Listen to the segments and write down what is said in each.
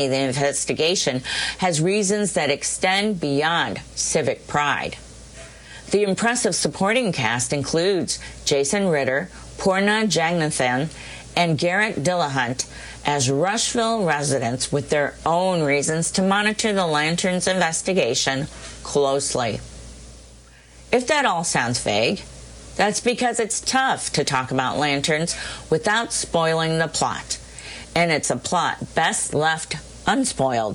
The investigation has reasons that extend beyond civic pride. The impressive supporting cast includes Jason Ritter, Poorna Jagannathan, and Garrett Dillahunt as Rushville residents with their own reasons to monitor the Lanterns' investigation closely. If that all sounds vague, that's because it's tough to talk about Lanterns without spoiling the plot, and it's a plot best left unspoiled.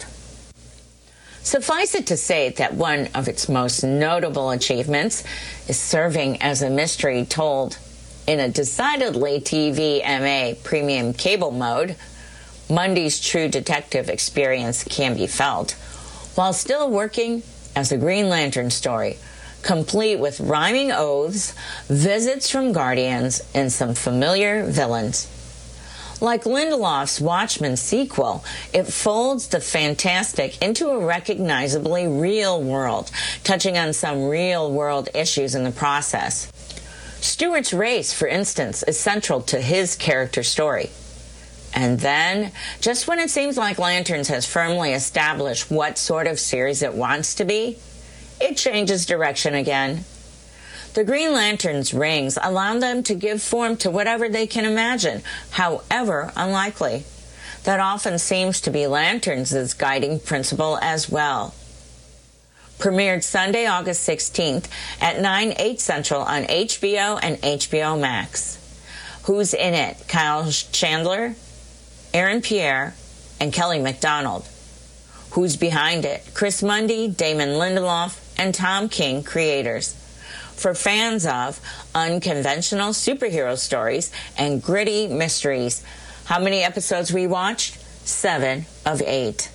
Suffice it to say that one of its most notable achievements is serving as a mystery told in a decidedly TVMA premium cable mode. Mundy's true detective experience can be felt, while still working as a Green Lantern story, complete with rhyming oaths, visits from Guardians, and some familiar villains. Like Lindelof's Watchmen sequel, it folds the fantastic into a recognizably real world, touching on some real-world issues in the process. Stewart's race, for instance, is central to his character story. And then, just when it seems like Lanterns has firmly established what sort of series it wants to be, it changes direction again. The Green Lantern's rings allow them to give form to whatever they can imagine, however unlikely. That often seems to be Lanterns' guiding principle as well. Premiered Sunday, August 16th at 9/8 Central on HBO and HBO Max. Who's in it? Kyle Chandler, Aaron Pierre, and Kelly MacDonald. Who's behind it? Chris Mundy, Damon Lindelof, and Tom King, creators. For fans of unconventional superhero stories and gritty mysteries. How many episodes we watched? 7 of 8.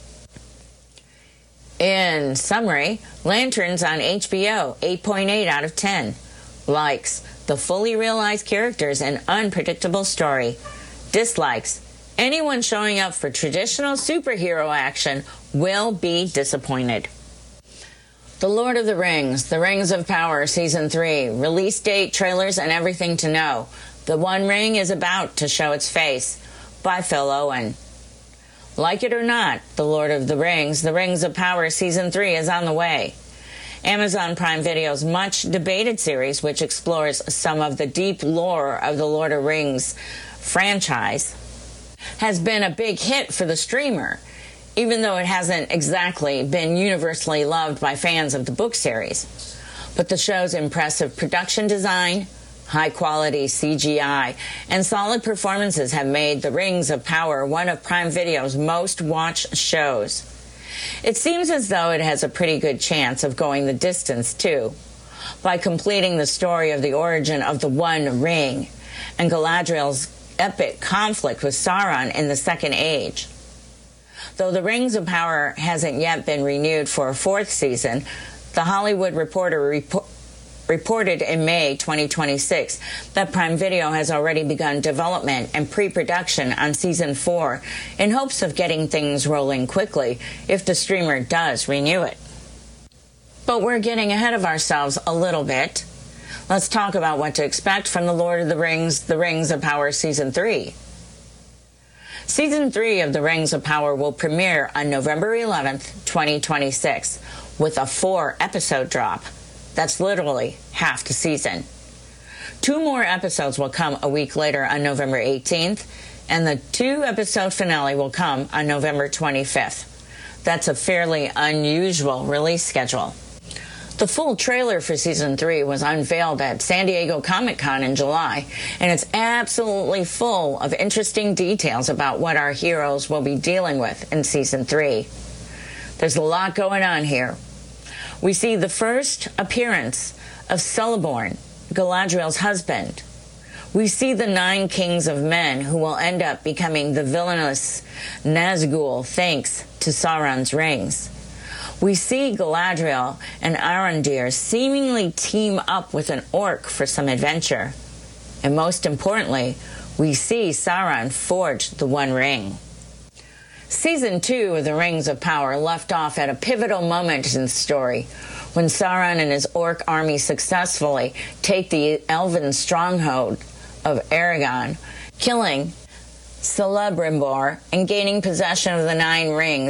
In summary, Lanterns on HBO, 8.8 out of 10. Likes, the fully realized characters and unpredictable story. Dislikes, anyone showing up for traditional superhero action will be disappointed. The Lord of the Rings of Power Season 3, release date, trailers, and everything to know. The One Ring is about to show its face, by Phil Owen. Like it or not, The Lord of the Rings of Power Season 3 is on the way. Amazon Prime Video's much-debated series, which explores some of the deep lore of the Lord of the Rings franchise, has been a big hit for the streamer, even though it hasn't exactly been universally loved by fans of the book series. But the show's impressive production design, high-quality CGI, and solid performances have made The Rings of Power one of Prime Video's most-watched shows. It seems as though it has a pretty good chance of going the distance, too, by completing the story of the origin of the One Ring and Galadriel's epic conflict with Sauron in the Second Age. Though The Rings of Power hasn't yet been renewed for a 4th season, The Hollywood Reporter reported in May 2026 that Prime Video has already begun development and pre-production on Season 4 in hopes of getting things rolling quickly if the streamer does renew it. But we're getting ahead of ourselves a little bit. Let's talk about what to expect from The Lord of the Rings of Power Season 3. Season 3 of The Rings of Power will premiere on November 11th, 2026, with a 4-episode drop. That's literally half the season. 2 more episodes will come a week later on November 18th, and the 2-episode finale will come on November 25th. That's a fairly unusual release schedule. The full trailer for Season 3 was unveiled at San Diego Comic-Con in July, and it's absolutely full of interesting details about what our heroes will be dealing with in Season 3. There's a lot going on here. We see the first appearance of Celeborn, Galadriel's husband. We see the 9 kings of men who will end up becoming the villainous Nazgul thanks to Sauron's rings. We see Galadriel and Arondir seemingly team up with an orc for some adventure. And most importantly, we see Sauron forge the One Ring. Season 2 of The Rings of Power left off at a pivotal moment in the story, when Sauron and his orc army successfully take the elven stronghold of Aragorn, killing Celebrimbor, and gaining possession of the Nine Rings